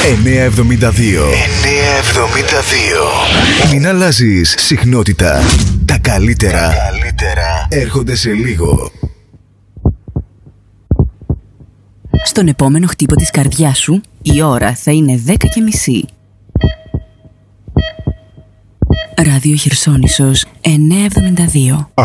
972. Μην αλλάζεις συχνότητα. Τα καλύτερα έρχονται σε λίγο. Στον επόμενο χτύπο της καρδιάς σου, η ώρα θα είναι 10:30. Ράδιο Χερσόνησος 972.